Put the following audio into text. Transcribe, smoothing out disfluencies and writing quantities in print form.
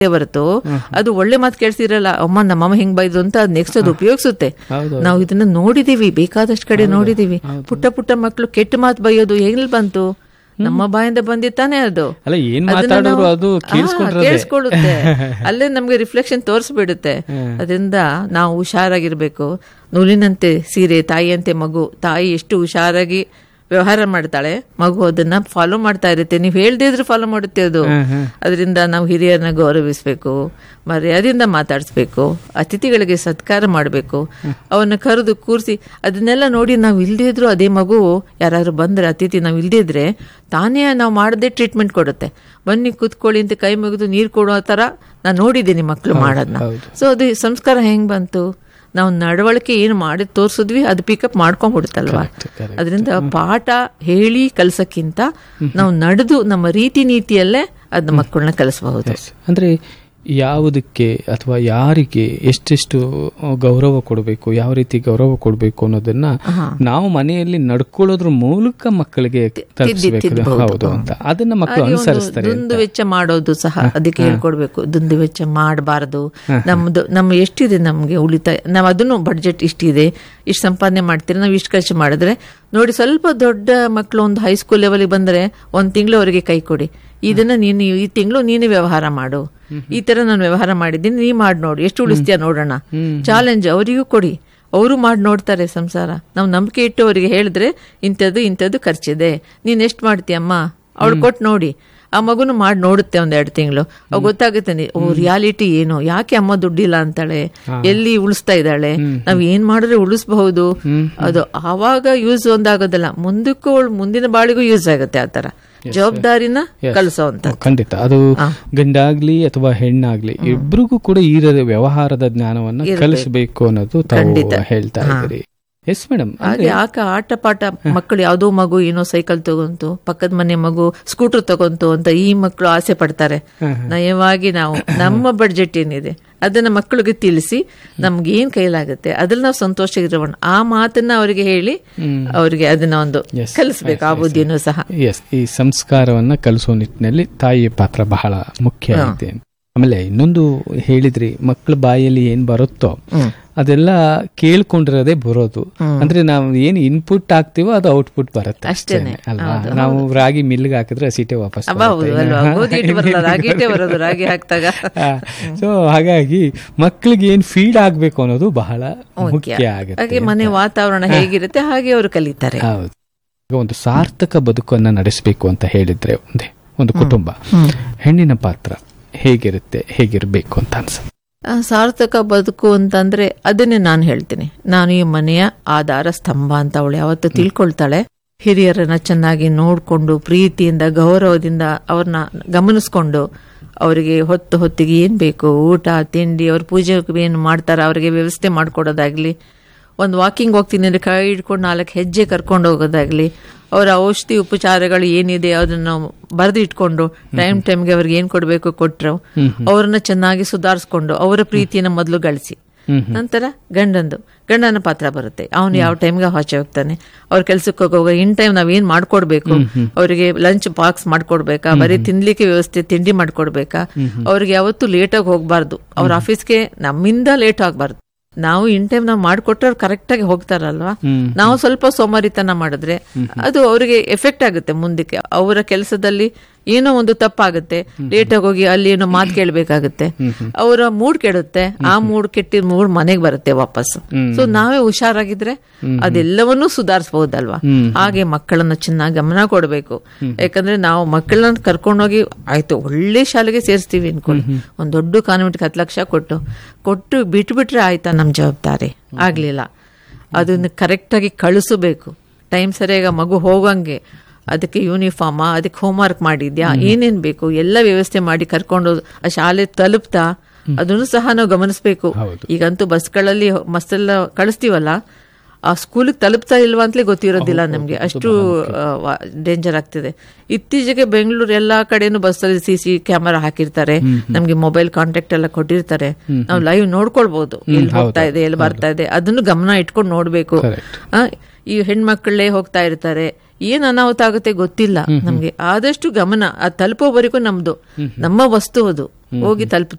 ಹೊರತು ಅದು ಒಳ್ಳೆ ಮಾತು ಕೇಳಿಸಿರಲ್ಲ. ಅಮ್ಮ ನಮ್ಮಮ್ಮ ಹಿಂಗ್ ಬೈದು ಅಂತ ಅದ್ ನೆಕ್ಸ್ಟ್ ಅದು ಉಪಯೋಗಿಸುತ್ತೆ. ನಾವು ಇದನ್ನ ನೋಡಿದೀವಿ, ಬೇಕಾದಷ್ಟು ಕಡೆ ನೋಡಿದೀವಿ. ಪುಟ್ಟ ಪುಟ್ಟ ಮಕ್ಕಳು ಕೆಟ್ಟ ಮಾತು ಬೈಯೋದು ಹೆಂಗ್ ಬಂತು? ನಮ್ಮ ಬಾಯಿಂದ ಬಂದಿತ್ತಾನೆ ಅದು. ಕೇಳಿಸ್ಕೊಳ್ಳುತ್ತೆ, ಅಲ್ಲೇ ನಮ್ಗೆ ರಿಫ್ಲೆಕ್ಷನ್ ತೋರಿಸ್ಬಿಡುತ್ತೆ. ಅದರಿಂದ ನಾವು ಹುಷಾರಾಗಿರ್ಬೇಕು. ನೂಲಿನಂತೆ ಸೀರೆ, ತಾಯಿಯಂತೆ ಮಗು. ತಾಯಿ ಎಷ್ಟು ಹುಷಾರಾಗಿ ವ್ಯವಹಾರ ಮಾಡ್ತಾಳೆ, ಮಗು ಅದನ್ನ ಫಾಲೋ ಮಾಡ್ತಾ ಇರುತ್ತೆ. ನೀವು ಹೇಳ್ದೇ ಇದ್ರೆ ಫಾಲೋ ಮಾಡುತ್ತೆ ಅದು. ಅದರಿಂದ ನಾವು ಹಿರಿಯರನ್ನ ಗೌರವಿಸ್ಬೇಕು, ಮರ್ಯಾದೆಯಿಂದ ಮಾತಾಡಿಸ್ಬೇಕು, ಅತಿಥಿಗಳಿಗೆ ಸತ್ಕಾರ ಮಾಡಬೇಕು, ಅವನ್ನ ಕರೆದು ಕೂರಿಸಿ. ಅದನ್ನೆಲ್ಲ ನೋಡಿ ನಾವು ಇಲ್ದೇ ಇದ್ರು ಅದೇ ಮಗು ಯಾರು ಬಂದ್ರೆ ಅತಿಥಿ ನಾವು ಇಲ್ದೇ ಇದ್ರೆ ತಾನೇ ನಾವು ಮಾಡದೆ ಟ್ರೀಟ್ಮೆಂಟ್ ಕೊಡುತ್ತೆ. ಬನ್ನಿ ಕೂತ್ಕೊಳ್ಳಿ ಅಂತ ಕೈ ಮುಗಿದು ನೀರು ಕೊಡೋ ತರ ನಾನು ನೋಡಿದ್ದೀನಿ ಮಕ್ಕಳು ಮಾಡೋದನ್ನ. ಸೊ ಅದು ಸಂಸ್ಕಾರ ಹೆಂಗ್ ಬಂತು? ನಾವು ನಡವಳಿಕೆ ಏನು ಮಾಡಿ ತೋರ್ಸಿದ್ವಿ ಅದು ಪಿಕಪ್ ಮಾಡ್ಕೊಂಡ್ಬಿಡುತ್ತಲ್ವಾ. ಅದರಿಂದ ಪಾಠ ಹೇಳಿ ಕಲ್ಸಕ್ಕಿಂತ ನಾವು ನಡೆದು ನಮ್ಮ ರೀತಿ ನೀತಿಯಲ್ಲೇ ಅದನ್ನ ಮಕ್ಕಳನ್ನ ಕಲಿಸಬಹುದು. ಅಂದ್ರೆ ಯಾವುದಕ್ಕೆ ಅಥವಾ ಯಾರಿಗೆ ಎಷ್ಟೆಷ್ಟು ಗೌರವ ಕೊಡಬೇಕು, ಯಾವ ರೀತಿ ಗೌರವ ಕೊಡಬೇಕು ಅನ್ನೋದನ್ನ ನಾವು ಮನೆಯಲ್ಲಿ ನಡ್ಕೊಳ್ಳೋದ್ರ ಮೂಲಕ ಮಕ್ಕಳಿಗೆ ಹೌದು ಅಂತ ಅದನ್ನ ಮಕ್ಕಳು ಅನುಸರಿಸ್ತಾರೆ. ದುಂದು ವೆಚ್ಚ ಮಾಡೋದು ಸಹ ಅದಕ್ಕೆ ಹೇಳ್ಕೊಡ್ಬೇಕು. ದುಂದು ವೆಚ್ಚ ಮಾಡಬಾರದು. ನಮ್ಮ ಎಷ್ಟಿದೆ ನಮ್ಗೆ ಉಳಿತಾಯ, ನಾವು ಅದನ್ನು ಬಡ್ಜೆಟ್ ಇಷ್ಟಿದೆ, ಇಷ್ಟು ಸಂಪಾದನೆ ಮಾಡ್ತೀರಿ, ನಾವು ಇಷ್ಟು ಖರ್ಚು ಮಾಡಿದ್ರೆ ನೋಡಿ. ಸ್ವಲ್ಪ ದೊಡ್ಡ ಮಕ್ಕಳು ಒಂದು ಹೈಸ್ಕೂಲ್ ಲೆವೆಲ್ಗೆ ಬಂದ್ರೆ ಒಂದ್ ತಿಂಗಳು ಅವರಿಗೆ ಕೈ ಕೊಡಿ, ಇದನ್ನ ನೀನು ಈ ತಿಂಗಳು ನೀನು ವ್ಯವಹಾರ ಮಾಡು, ಈ ತರ ನಾನು ವ್ಯವಹಾರ ಮಾಡಿದ್ದೀನಿ, ನೀ ಮಾಡಿ ನೋಡು, ಎಷ್ಟು ಉಳಿಸ್ತೀಯ ನೋಡೋಣ. ಚಾಲೆಂಜ್ ಅವರಿಗೂ ಕೊಡಿ, ಅವರು ಮಾಡಿ ನೋಡ್ತಾರೆ ಸಂಸಾರ. ನಾವು ನಂಬಿಕೆ ಇಟ್ಟು ಅವರಿಗೆ ಹೇಳಿದ್ರೆ ಇಂಥದ್ದು ಖರ್ಚಿದೆ, ನೀನ್ ಎಷ್ಟು ಮಾಡ್ತೀಯಮ್ಮ ಅವಳು ಕೊಟ್ಟು ನೋಡಿ. ಆ ಮಗುನು ಮಾಡಿ ನೋಡುತ್ತೆ 1-2 ತಿಂಗಳು. ಅವ್ ಗೊತ್ತಾಗುತ್ತೆ ರಿಯಾಲಿಟಿ ಏನು, ಯಾಕೆ ಅಮ್ಮ ದುಡ್ಡಿಲ್ಲ ಅಂತಾಳೆ, ಎಲ್ಲಿ ಉಳಿಸ್ತಾ ಇದ್ದಾಳೆ, ನಾವ್ ಏನ್ ಮಾಡಿದ್ರೆ ಉಳಿಸಬಹುದು. ಅದು ಆವಾಗ ಯೂಸ್ ಒಂದಾಗೋದಲ್ಲ, ಮುಂದಕ್ಕೂ ಮುಂದಿನ ಬಾಳಿಗೂ ಯೂಸ್ ಆಗುತ್ತೆ. ಆತರ ಜವಾಬ್ದಾರಿನ ಕಲಿಸೋ ಅಂತ. ಖಂಡಿತ ಅದು ಗಂಡಾಗ್ಲಿ ಅಥವಾ ಹೆಣ್ಣಾಗ್ಲಿ ಇಬ್ರಿಗೂ ಕೂಡ ಈ ವ್ಯವಹಾರದ ಜ್ಞಾನವನ್ನ ಕಲಿಸಬೇಕು ಅನ್ನೋದು ಹೇಳ್ತಾ ಇದ್ದೀರಿ. Yes madam. ಹಾಗೆ ಆಟ ಪಾಠ ಮಕ್ಕಳು ಯಾವುದೋ ಮಗು ಏನೋ ಸೈಕಲ್ ತಗೊಂತು, ಪಕ್ಕದ ಮನೆ ಮಗು ಸ್ಕೂಟರ್ ತಗೊಂತು ಅಂತ ಈ ಮಕ್ಕಳು ಆಸೆ ಪಡ್ತಾರೆ. ನಯವಾಗಿ ನಾವು ನಮ್ಮ ಬಡ್ಜೆಟ್ ಏನಿದೆ ಅದನ್ನ ಮಕ್ಕಳಿಗೆ ತಿಳಿಸಿ ನಮ್ಗೆ ಏನ್ ಕೈಲಾಗುತ್ತೆ ಅದ್ರಲ್ಲಿ ನಾವು ಸಂತೋಷ ಇರೋಣ. ಆ ಮಾತನ್ನ ಅವರಿಗೆ ಹೇಳಿ ಅವರಿಗೆ ಅದನ್ನ ಒಂದು ಕಲಿಸ್ಬೇಕು. ಆ ಬುದ್ಧಿನೂ ಸಹ ಈ ಸಂಸ್ಕಾರವನ್ನ ಕಲಿಸೋ ನಿಟ್ಟಿನಲ್ಲಿ ತಾಯಿಯ ಪಾತ್ರ ಬಹಳ ಮುಖ್ಯ ಇದೆ. ಆಮೇಲೆ ಇನ್ನೊಂದು ಹೇಳಿದ್ರಿ, ಮಕ್ಕಳ ಬಾಯಲ್ಲಿ ಏನ್ ಬರುತ್ತೋ ಅದೆಲ್ಲ ಕೇಳ್ಕೊಂಡಿರೋದೇ ಬರೋದು. ಅಂದ್ರೆ ನಾವು ಏನ್ ಇನ್ಪುಟ್ ಹಾಕ್ತಿವೋ ಅದು ಔಟ್ಪುಟ್ ಬರುತ್ತೆ ಅಷ್ಟೇನೆ ಅಲ್ವಾ. ನಾವು ರಾಗಿ ಮಿಲ್ಗೆ ಹಾಕಿದ್ರೆ ಸೀಟೆ ವಾಪಸ್. ಸೊ ಹಾಗಾಗಿ ಮಕ್ಕಳಿಗೆ ಏನ್ ಫೀಡ್ ಆಗ್ಬೇಕು ಅನ್ನೋದು ಬಹಳ ಮುಖ್ಯ ಆಗುತ್ತೆ. ಮನೆ ವಾತಾವರಣ ಹೇಗಿರುತ್ತೆ ಹಾಗೆ ಅವರು ಕಲಿತಾರೆ. ಹೌದು. ಒಂದು ಸಾರ್ಥಕ ಬದುಕನ್ನ ನಡೆಸಬೇಕು ಅಂತ ಹೇಳಿದ್ರೆ ಒಂದು ಕುಟುಂಬ, ಹೆಣ್ಣಿನ ಪಾತ್ರ ಹೇಗಿರುತ್ತೆ, ಹೇಗಿರ್ಬೇಕು ಅಂತ ಅನ್ಸುತ್ತೆ? ಸಾರ್ಥಕ ಬದುಕು ಅಂತಂದ್ರೆ ಅದನ್ನೇ ನಾನು ಹೇಳ್ತೀನಿ. ನಾನು ಈ ಮನೆಯ ಆಧಾರ ಸ್ತಂಭ ಅಂತ ಅವಳು ಯಾವತ್ತೂ ತಿಳ್ಕೊಳ್ತಾಳೆ. ಹಿರಿಯರನ್ನ ಚೆನ್ನಾಗಿ ನೋಡ್ಕೊಂಡು ಪ್ರೀತಿಯಿಂದ ಗೌರವದಿಂದ ಅವ್ರನ್ನ ಗಮನಿಸ್ಕೊಂಡು ಅವರಿಗೆ ಹೊತ್ತಿಗೆ ಏನ್ ಬೇಕು ಊಟ ತಿಂಡಿ, ಅವ್ರ ಪೂಜೆ ಏನ್ ಮಾಡ್ತಾರ ಅವ್ರಿಗೆ ವ್ಯವಸ್ಥೆ ಮಾಡ್ಕೊಡೋದಾಗ್ಲಿ, ಒಂದು ವಾಕಿಂಗ್ ಹೋಗ್ತೀನಿ ಅಂದ್ರೆ ಕೈ ಹಿಡ್ಕೊಂಡು 4 ಹೆಜ್ಜೆ ಕರ್ಕೊಂಡು ಹೋಗೋದಾಗ್ಲಿ, ಅವರ ಔಷಧಿ ಉಪಚಾರಗಳು ಏನಿದೆ ಅದನ್ನ ಬರೆದು ಇಟ್ಕೊಂಡು ಟೈಮ್ಗೆ ಅವ್ರಿಗೆ ಏನ್ ಕೊಡ್ಬೇಕು ಕೊಟ್ರು, ಅವ್ರನ್ನ ಚೆನ್ನಾಗಿ ಸುಧಾರಿಸ್ಕೊಂಡು ಅವರ ಪ್ರೀತಿಯನ್ನ ಮೊದಲು ಗಳಿಸಿ, ನಂತರ ಗಂಡನ ಪಾತ್ರ ಬರುತ್ತೆ. ಅವನು ಯಾವ ಟೈಮ್ಗೆ ಆಚೆ ಹೋಗ್ತಾನೆ, ಅವ್ರ ಕೆಲ್ಸಕ್ಕೆ ಹೋಗುವಾಗ ಇನ್ ಟೈಮ್ ನಾವ್ ಏನ್ ಮಾಡ್ಕೊಡ್ಬೇಕು, ಅವರಿಗೆ ಲಂಚ್ ಬಾಕ್ಸ್ ಮಾಡ್ಕೊಡ್ಬೇಕಾ, ಬರೀ ತಿನ್ಲಿಕ್ಕೆ ವ್ಯವಸ್ಥೆ ತಿಂಡಿ ಮಾಡ್ಕೊಡ್ಬೇಕಾ, ಅವ್ರಿಗೆ ಯಾವತ್ತೂ ಲೇಟಾಗಿ ಹೋಗ್ಬಾರ್ದು, ಅವ್ರ ಆಫೀಸ್ಗೆ ನಮ್ಮಿಂದ ಲೇಟ್ ಆಗ್ಬಾರ್ದು. ನಾವು ಇನ್ ಟೈಮ್ ನಾವು ಮಾಡಿಕೊಟ್ರೆ ಅವ್ರು ಕರೆಕ್ಟ್ ಆಗಿ ಹೋಗ್ತಾರಲ್ವಾ. ನಾವು ಸ್ವಲ್ಪ ಸೋಮಾರಿತನ ಮಾಡಿದ್ರೆ ಅದು ಅವರಿಗೆ ಎಫೆಕ್ಟ್ ಆಗುತ್ತೆ. ಮುಂದಕ್ಕೆ ಅವರ ಕೆಲಸದಲ್ಲಿ ಏನೋ ಒಂದು ತಪ್ಪಾಗುತ್ತೆ, ಲೇಟಾಗಿ ಹೋಗಿ ಅಲ್ಲಿ ಏನೋ ಮಾತು ಕೇಳಬೇಕಾಗುತ್ತೆ, ಅವರ ಮೂಡ್ ಕೆಡುತ್ತೆ. ಆ ಮೂಡ್ ಕೆಟ್ಟಿದ ಮೂಡ್ ಮನೆಗೆ ಬರುತ್ತೆ ವಾಪಸ್. ಸೊ ನಾವೇ ಹುಷಾರಾಗಿದ್ರೆ ಅದೆಲ್ಲವನ್ನೂ ಸುಧಾರಿಸಬಹುದಲ್ವಾ. ಹಾಗೆ ಮಕ್ಕಳನ್ನ ಚೆನ್ನಾಗಿ ಗಮನ ಕೊಡಬೇಕು. ಯಾಕಂದ್ರೆ ನಾವು ಮಕ್ಕಳನ್ನ ಕರ್ಕೊಂಡೋಗಿ ಆಯ್ತು ಒಳ್ಳೆ ಶಾಲೆಗೆ ಸೇರಿಸ್ತೀವಿ ಅನ್ಕೊಳ್ಳಿ, ಒಂದ್ ದೊಡ್ಡ ಕಾನ್ವೆಂಟ್ಗೆ 10 ಲಕ್ಷ ಕೊಟ್ಟು ಬಿಟ್ಬಿಟ್ರೆ ಆಯ್ತಾ ನಮ್ ಜವಾಬ್ದಾರಿ ಆಗ್ಲಿಲ್ಲ. ಅದನ್ನ ಕರೆಕ್ಟ್ ಆಗಿ ಕಳಿಸಬೇಕು. ಟೈಮ್ ಸರಿಯಾಗಿ ಮಗು ಹೋಗಂಗೆ ಅದಕ್ಕೆ ಯೂನಿಫಾರ್ಮ್, ಅದಕ್ಕೆ ಹೋಮ್ವರ್ಕ್ ಮಾಡಿದ್ಯಾ, ಏನೇನ್ ಬೇಕು ಎಲ್ಲ ವ್ಯವಸ್ಥೆ ಮಾಡಿ ಕರ್ಕೊಂಡು ಆ ಶಾಲೆ ತಲುಪ್ತಾ ಅದನ್ನು ಸಹ ನಾವು ಗಮನಿಸಬೇಕು. ಈಗಂತೂ ಬಸ್ಗಳಲ್ಲಿ ಮಸ್ತೆಲ್ಲ ಕಳಿಸ್ತೀವಲ್ಲ, ಆ ಸ್ಕೂಲಿಗೆ ತಲುಪ್ತಾ ಇಲ್ವಾ ಅಂತಲೇ ಗೊತ್ತಿರೋದಿಲ್ಲ ನಮ್ಗೆ, ಅಷ್ಟು ಡೇಂಜರ್ ಆಗ್ತಿದೆ. ಇತ್ತೀಚೆಗೆ ಬೆಂಗಳೂರು ಎಲ್ಲಾ ಕಡೆನೂ ಬಸ್ಸಲ್ಲಿ CC ಕ್ಯಾಮೆರಾ ಹಾಕಿರ್ತಾರೆ, ನಮ್ಗೆ ಮೊಬೈಲ್ ಕಾಂಟ್ಯಾಕ್ಟ್ ಎಲ್ಲ ಕೊಟ್ಟಿರ್ತಾರೆ, ನಾವು ಲೈವ್ ನೋಡ್ಕೊಳ್ಬಹುದು ಎಲ್ಲಿ ಹೋಗ್ತಾ ಇದೆ ಎಲ್ಲಿ ಬರ್ತಾ ಇದೆ, ಅದನ್ನು ಗಮನ ಇಟ್ಕೊಂಡು ನೋಡ್ಬೇಕು. ಈ ಹೆಣ್ಮಕ್ಳೇ ಹೋಗ್ತಾ ಇರ್ತಾರೆ, ಏನ್ ಅನಾಹುತ ಆಗುತ್ತೆ ಗೊತ್ತಿಲ್ಲ ನಮ್ಗೆ. ಆದಷ್ಟು ಗಮನ ಅದು ತಲುಪೋವರೆಗೂ ನಮ್ಮ ವಸ್ತು ಅದು ಹೋಗಿ